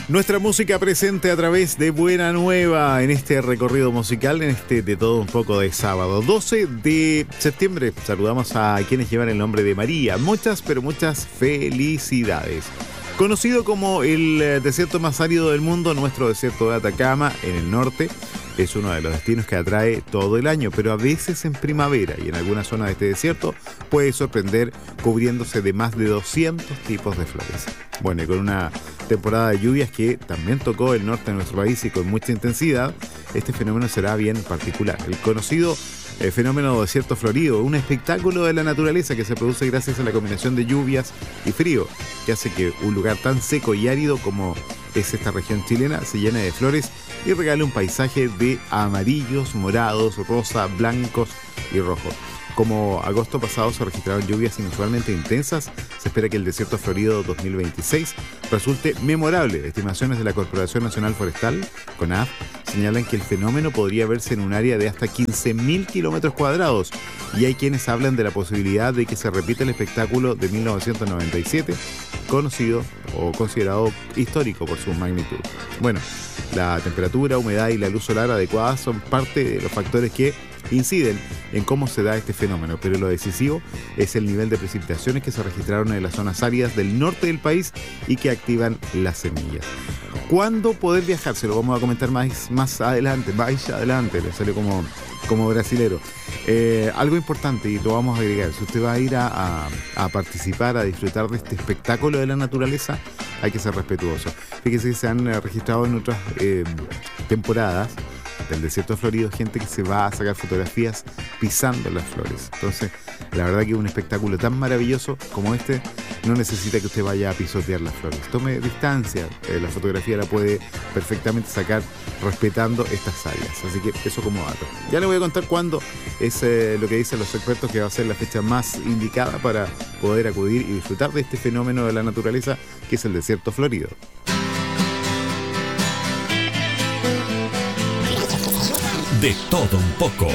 Nuestra música presente a través de Buena Nueva en este recorrido musical, en este de todo un poco de sábado 12 de septiembre. Saludamos a quienes llevan el nombre de María. Muchas, pero muchas felicidades. Conocido como el desierto más árido del mundo, nuestro desierto de Atacama, en el norte, es uno de los destinos que atrae todo el año, pero a veces en primavera y en algunas zonas de este desierto puede sorprender cubriéndose de más de 200 tipos de flores. Bueno, y con una temporada de lluvias que también tocó el norte de nuestro país y con mucha intensidad, este fenómeno será bien particular. El conocido fenómeno desierto florido, un espectáculo de la naturaleza que se produce gracias a la combinación de lluvias y frío, que hace que un lugar tan seco y árido como es esta región chilena se llene de flores y regale un paisaje de amarillos, morados, rosa, blancos y rojos. Como agosto pasado se registraron lluvias inusualmente intensas, se espera que el desierto florido 2026 resulte memorable. Estimaciones de la Corporación Nacional Forestal, CONAF, señalan que el fenómeno podría verse en un área de hasta 15.000 kilómetros cuadrados y hay quienes hablan de la posibilidad de que se repita el espectáculo de 1997, conocido o considerado histórico por su magnitud. Bueno, la temperatura, humedad y la luz solar adecuada son parte de los factores que inciden en cómo se da este fenómeno, pero lo decisivo es el nivel de precipitaciones que se registraron en las zonas áridas del norte del país y que activan las semillas. ¿Cuándo poder viajar? Se lo vamos a comentar más adelante, le salió como brasilero. Algo importante y lo vamos a agregar, si usted va a ir a participar, a disfrutar de este espectáculo de la naturaleza, hay que ser respetuoso. Fíjese que se han registrado en otras temporadas del desierto florido gente que se va a sacar fotografías pisando las flores. Entonces, la verdad que un espectáculo tan maravilloso como este no necesita que usted vaya a pisotear las flores. Tome distancia, la fotografía la puede perfectamente sacar respetando estas áreas. Así que eso como dato. Ya le voy a contar cuándo es lo que dicen los expertos que va a ser la fecha más indicada para poder acudir y disfrutar de este fenómeno de la naturaleza que es el desierto florido. De todo un poco.